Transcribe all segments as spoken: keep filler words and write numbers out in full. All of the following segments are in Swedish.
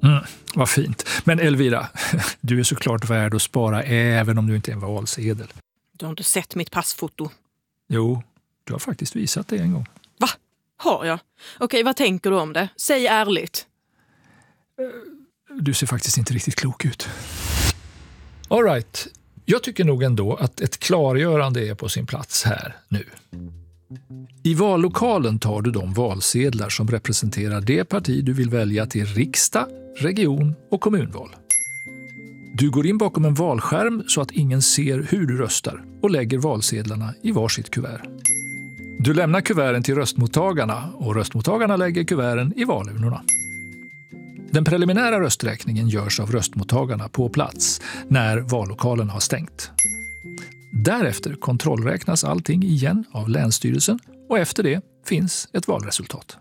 Mm, vad fint. Men Elvira, du är såklart värd att spara även om du inte är en valsedel. Du har inte sett mitt passfoto. Jo, du har faktiskt visat det en gång. Va? Har jag? Okej, vad tänker du om det? Säg ärligt. Du ser faktiskt inte riktigt klok ut. All right. Jag tycker nog ändå att ett klargörande är på sin plats här nu. I vallokalen tar du de valsedlar som representerar det parti du vill välja till riksdag, region och kommunval. Du går in bakom en valskärm så att ingen ser hur du röstar och lägger valsedlarna i varsitt kuvert. Du lämnar kuverten till röstmottagarna och röstmottagarna lägger kuverten i valurnorna. Den preliminära rösträkningen görs av röstmottagarna på plats när vallokalen har stängt. Därefter kontrollräknas allting igen av Länsstyrelsen och efter det finns ett valresultat.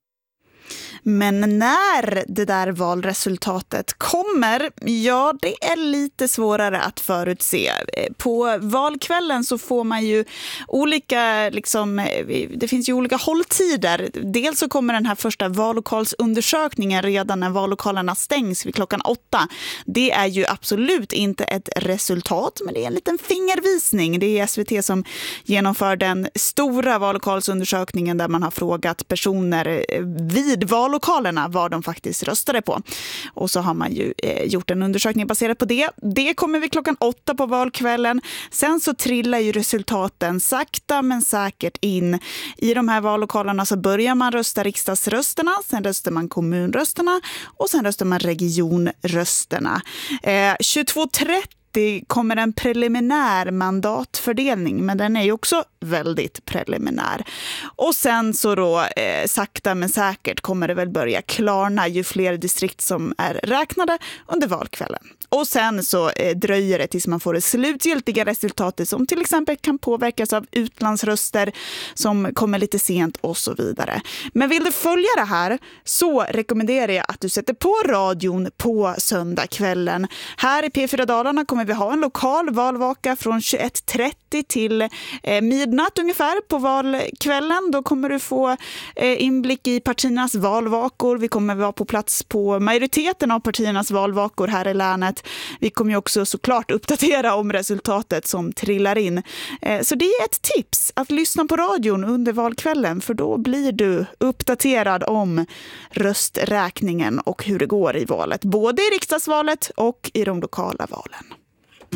Men när det där valresultatet kommer, ja det är lite svårare att förutse. På valkvällen så får man ju olika, liksom, det finns ju olika hålltider. Dels så kommer den här första vallokalsundersökningen redan när vallokalerna stängs vid klockan åtta. Det är ju absolut inte ett resultat, men det är en liten fingervisning. Det är S V T som genomför den stora vallokalsundersökningen där man har frågat personer vid vallokalerna vad de faktiskt röstade på. Och så har man ju eh, gjort en undersökning baserat på det. Det kommer vi klockan åtta på valkvällen. Sen så trillar ju resultaten sakta men säkert in. I de här vallokalerna så börjar man rösta riksdagsrösterna, sen röstar man kommunrösterna och sen röstar man regionrösterna. Eh, tjugotvå trettio det kommer en preliminär mandatfördelning, men den är ju också väldigt preliminär. Och sen så då eh, sakta men säkert kommer det väl börja klarna ju fler distrikt som är räknade under valkvällen. Och sen så eh, dröjer det tills man får det slutgiltiga resultatet som till exempel kan påverkas av utlandsröster som kommer lite sent och så vidare. Men vill du följa det här så rekommenderar jag att du sätter på radion på söndagskvällen. Här i P fyra Dalarna kommer vi ha en lokal valvaka från tjugoett trettio till eh, midnatt ungefär på valkvällen. Då kommer du få eh, inblick i partiernas valvakor. Vi kommer vara på plats på majoriteten av partiernas valvakor här i länet. Vi kommer ju också såklart uppdatera om resultatet som trillar in. Eh, så det är ett tips att lyssna på radion under valkvällen, för då blir du uppdaterad om rösträkningen och hur det går i valet. Både i riksdagsvalet och i de lokala valen.